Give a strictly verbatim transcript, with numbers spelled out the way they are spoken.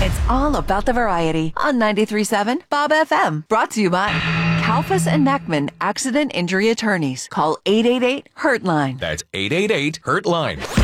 It's all about the variety on ninety-three point seven Bob F M. Brought to you by Kalfas and Neckman Accident Injury Attorneys. Call eight eight eight, hurt line. That's eight eight eight, hurt line.